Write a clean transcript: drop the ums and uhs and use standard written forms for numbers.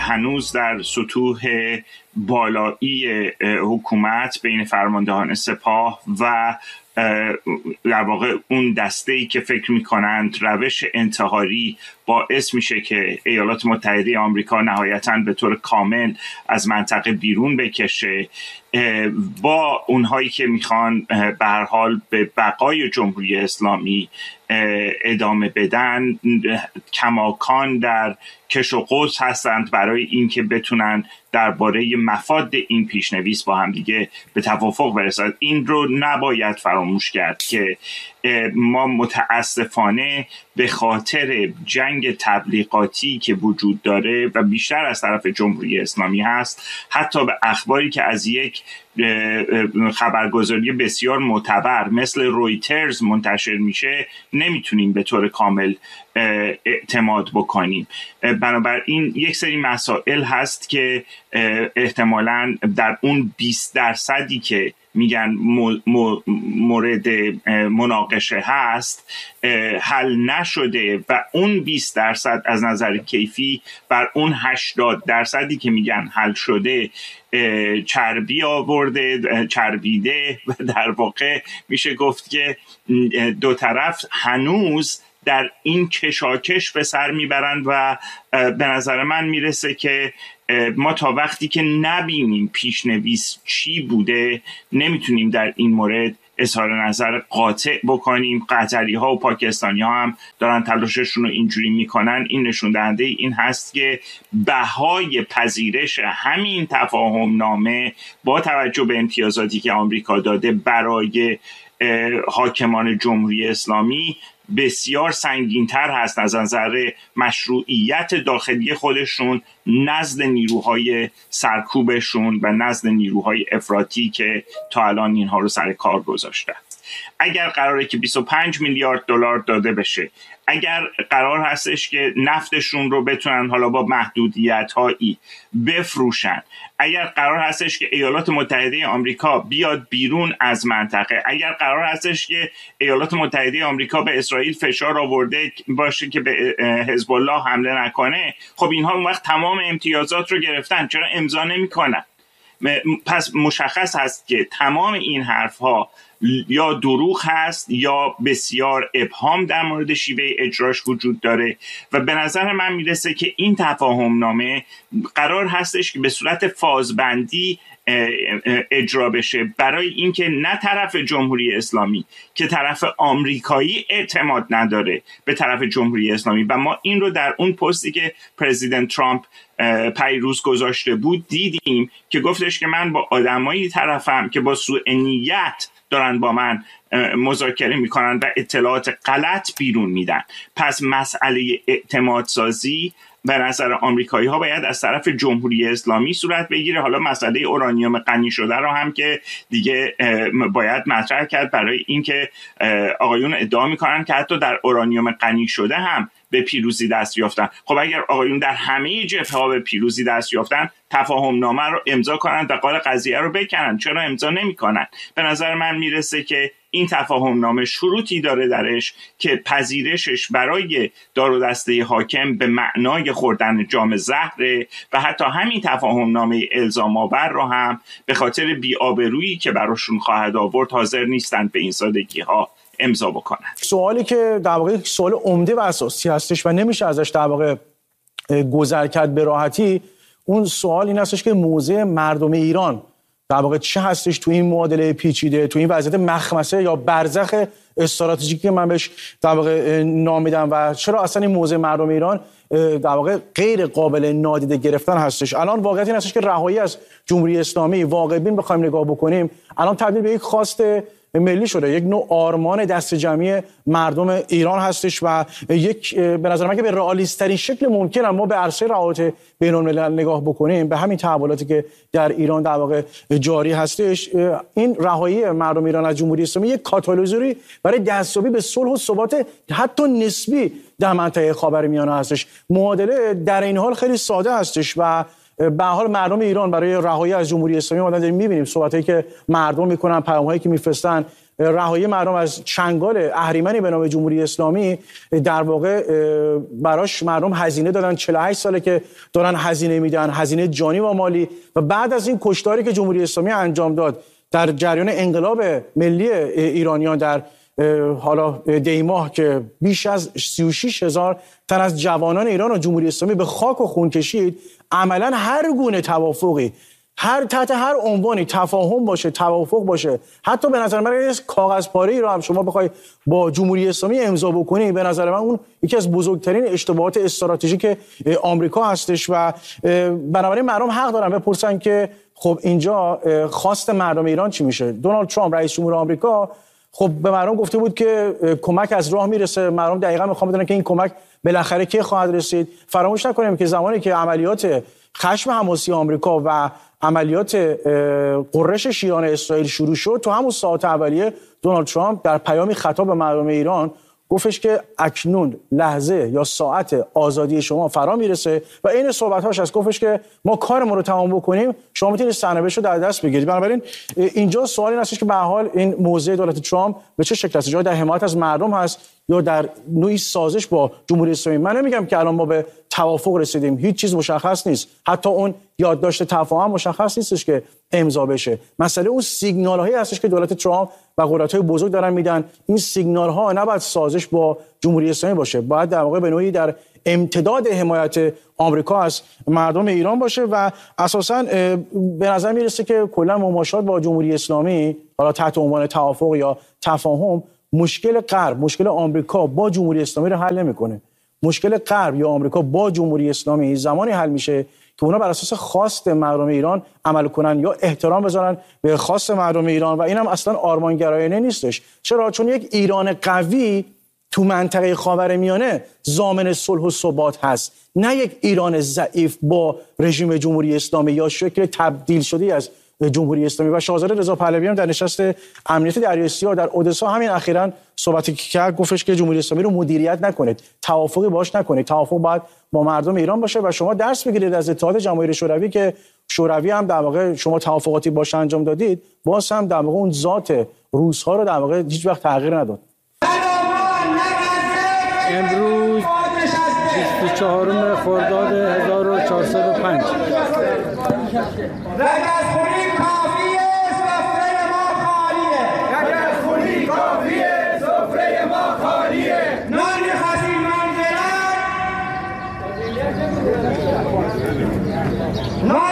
هنوز در سطوح بالایی حکومت بین فرماندهان سپاه و در واقع اون دسته‌ای که فکر می‌کنند روش انتحاری باعث میشه که ایالات متحده آمریکا نهایتاً به طور کامل از منطقه بیرون بکشه، با اونهایی که میخوان به هر حال به بقای جمهوری اسلامی ادامه بدن کماکان در کش و قوس هستند برای اینکه بتونن درباره مفاد این پیشنویس با هم دیگه به توافق برسند. این رو نباید فراموش کرد که ما متاسفانه به خاطر جنگ تبلیغاتی که وجود داره و بیشتر از طرف جمهوری اسلامی هست، حتی به اخباری که از یک خبرگزاری بسیار معتبر مثل رویترز منتشر میشه نمیتونیم به طور کامل اعتماد بکنیم. بنابراین یک سری مسائل هست که احتمالاً در اون 20% که میگن مورد مناقشه هست حل نشده و اون 20% از نظر کیفی بر اون 80% که میگن حل شده چربی آورده، چربیده و در واقع میشه گفت که دو طرف هنوز در این کشاکش به سر میبرند و به نظر من میرسه که ما تا وقتی که نبینیم پیشنویس چی بوده نمیتونیم در این مورد اظهار نظر قاطع بکنیم. قطری ها و پاکستانی ها هم دارن تلاششون رو اینجوری میکنن. این نشون دهنده این هست که بهای پذیرش همین تفاهم نامه با توجه به امتیازاتی که آمریکا داده برای حاکمان جمهوری اسلامی بسیار سنگین‌تر هست از نظر مشروعیت داخلی خودشون نزد نیروهای سرکوبشون و نزد نیروهای افراطی که تا الان اینها رو سر کار گذاشته. اگر قراره که 25 میلیارد دلار داده بشه، اگر قرار هستش که نفتشون رو بتونن حالا با محدودیت‌هایی بفروشن، اگر قرار هستش که ایالات متحده آمریکا بیاد بیرون از منطقه، اگر قرار هستش که ایالات متحده آمریکا به اسرائیل فشار آورده باشه که به حزب الله حمله نکنه، خب اینها اون وقت تمام امتیازات رو گرفتن، چرا امضا نمی‌کنن؟ پس مشخص هست که تمام این حرف‌ها یا دروغ هست یا بسیار ابهام در مورد شیوه اجراش وجود داره و به نظر من میرسه که این تفاهم نامه قرار هستش که به صورت فازبندی اجرا بشه برای اینکه نه طرف جمهوری اسلامی که طرف آمریکایی اعتماد نداره به طرف جمهوری اسلامی و ما این رو در اون پستی که پرزیدنت ترامپ پیروز گذاشته بود دیدیم که گفتش که من با آدمایی طرفم که با سوء نیت دارن با من مذاکره میکنن و اطلاعات غلط بیرون میدن. پس مسئله اعتماد سازی به نظر آمریکایی ها باید از طرف جمهوری اسلامی صورت بگیره. حالا مسئله اورانیوم غنی شده رو هم که دیگه باید مطرح کرد برای اینکه آقایون ادعا میکنن که حتی در اورانیوم غنی شده هم به پیروزی دست یافتن. خب اگر آقایون در همه جبهه‌ها به پیروزی دست یافتن تفاهم نامه رو امضا کنن و قال قضیه رو بکنن، چرا امضا نمی‌کنن؟ به نظر من میرسه که این تفاهم نامه شروطی داره درش که پذیرشش برای دار و دسته حاکم به معنای خوردن جام زهره و حتی همین تفاهم نامه الزام آور رو هم به خاطر بی‌آبرویی که براشون خواهد آورد حاضر نیستند به این سادگی‌ها امضا بکنن. سوالی که در واقع سوال عمده و اساسی هستش و نمیشه ازش در واقع گذر کرد به راحتی، اون سوال این هستش که موضع مردم ایران در واقع چه هستش تو این معادله پیچیده، تو این وضعیت مخمسه یا برزخ استراتژیکی که من بهش در واقع نام میدم و چرا اصلا این موضع مردم ایران در واقع غیر قابل نادیده گرفتن هستش. الان واقعیت این هستش که رهایی از جمهوری اسلامی واقع بین بخوایم نگاه بکنیم الان تبدیل به یک خواست ملی شده، یک نوع آرمان دست جمعی مردم ایران هستش و یک به نظر من که به رئالیست ترین شکل ممکن ما به عرصه روابط بین الملل نگاه بکنیم، به همین تحولاتی که در ایران در واقع جاری هستش، این رهایی مردم ایران از جمهوری اسلامی یک کاتالیزوری برای دستیابی به صلح و ثبات حتی نسبی در منطقه خاورمیانه هستش. معادله در این حال خیلی ساده هستش و به حال مردم ایران برای رهایی از جمهوری اسلامی ما داریم می‌بینیم صحبتایی که مردم میکنن، پیام‌هایی که میفرستن رهایی مردم از چنگال اهریمنی به نام جمهوری اسلامی در واقع براش مردم هزینه دادن. 48 ساله که دارن هزینه میدن، هزینه جانی و مالی. و بعد از این کشتاری که جمهوری اسلامی انجام داد در جریان انقلاب ملی ایرانیان در حالا دیماه که بیش از 36,000 تن از جوانان ایران و جمهوری اسلامی به خاک و خون کشید، عملا هر گونه توافقی تحت هر عنوانی تفاهم باشه، توافق باشه، حتی به نظر من این کاغذ پاره‌ای رو هم شما بخوای با جمهوری اسلامی امضا بکنی، به نظر من اون یکی از بزرگترین اشتباهات استراتژیک آمریکا هستش. و بنابراین مردم حق دارن بپرسن که خب اینجا خواست مردم ایران چی میشه؟ دونالد ترامپ رئیس جمهور آمریکا خب به مردم گفته بود که کمک از راه میرسه. مردم دقیقاً میخوان بدونن که این کمک بالاخره کی خواهد رسید. فراموش نکنیم که زمانی که عملیات خشم حماسی آمریکا و عملیات قررش شیران اسرائیل شروع شد، تو همون ساعات اولیه دونالد ترامپ در پیامی خطاب به مردم ایران گفتش که اکنون لحظه یا ساعت آزادی شما فرا میرسه و این صحبت‌هاش از گفتش که ما کارمون رو تمام بکنیم، شما میتونید سرنوشت رو در دست بگیرید. بنابراین اینجا سوال این هستش که به هر حال این موضع دولت ترامپ به چه شکل است؟ جای در حمایت از مردم هست یا در نوعی سازش با جمهوری اسلامی؟ من نمیگم که الان ما به توافق رسیدیم، هیچ چیز مشخص نیست، حتی اون یادداشت تفاهم مشخص نیستش که امضا بشه. مسئله اون سیگنال‌هایی هستش که دولت ترامپ و قدرت‌های بزرگ دارن میدن. این سیگنال‌ها نباید سازش با جمهوری اسلامی باشه، باید در واقع به نوعی در امتداد حمایت آمریکا از مردم ایران باشه. و اساساً به نظر میرسه که کلا مماشات با جمهوری اسلامی حالا تحت عنوان توافق یا تفاهم مشکل غرب، مشکل آمریکا با جمهوری اسلامی رو حل نمیکنه. مشکل غرب یا آمریکا با جمهوری اسلامی زمانی حل میشه که اونا بر اساس خواست مردم ایران عمل کنن یا احترام بذارن به خواست مردم ایران. و اینم اصلا آرمانگرایانه نیستش. چرا؟ چون یک ایران قوی تو منطقه خاورمیانه ضامن صلح و ثبات هست، نه یک ایران ضعیف با رژیم جمهوری اسلامی یا شکل تبدیل شده از جمهوری اسلامی. و شاهزاده رضا پهلوی هم در نشست امنیت دریای سیاه در اودسا همین اخیراً صحبتی که کرد، گفتش که جمهوری اسلامی رو مدیریت نکنید، توافقی باش نکنید، توافق باید با مردم ایران باشه. و شما درس بگیرید از اتحاد جماهیر شوروی که شوروی هم در واقع شما توافقاتی باش انجام دادید، باز هم در واقع اون ذات روس‌ها رو در واقع هیچ وقت تغییر نداد. امروز 24 خرداد 1405 No